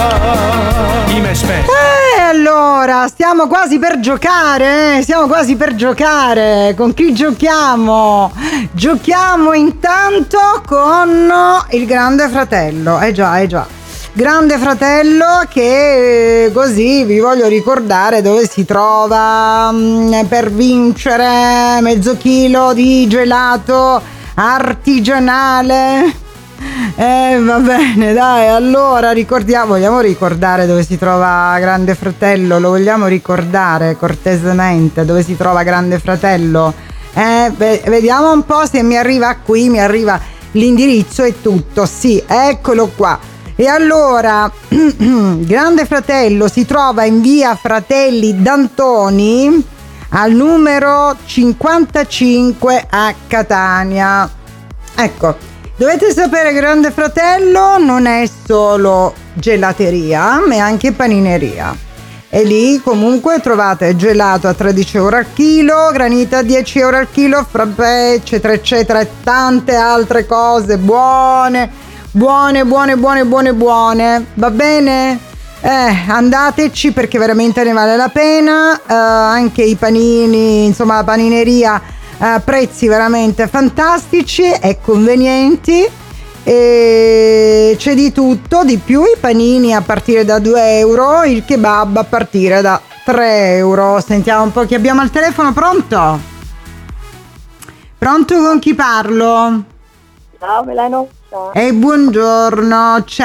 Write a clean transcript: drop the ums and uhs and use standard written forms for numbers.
Allora, stiamo quasi per giocare, Con chi giochiamo? Giochiamo intanto con il Grande Fratello. Già. Grande Fratello, che così vi voglio ricordare dove si trova per vincere mezzo chilo di gelato artigianale. Va bene, dai, allora vogliamo ricordare dove si trova Grande Fratello? Lo vogliamo ricordare cortesemente dove si trova Grande Fratello? Vediamo un po' se mi arriva l'indirizzo e tutto. Sì, eccolo qua. E allora Grande Fratello si trova in via Fratelli D'Antoni al numero 55 a Catania. Ecco, dovete sapere che Grande Fratello non è solo gelateria, ma è anche panineria. E lì comunque trovate gelato a 13 euro al chilo, granita a 10 euro al chilo, frappè, eccetera, eccetera, e tante altre cose buone. Va bene? Andateci perché veramente ne vale la pena. Anche i panini, insomma la panineria, prezzi veramente fantastici e convenienti, e c'è di tutto, di più. I panini a partire da 2 euro, il kebab a partire da 3 euro. Sentiamo un po' chi abbiamo al telefono. Pronto, con chi parlo? Ciao Melano. Buongiorno, ciao.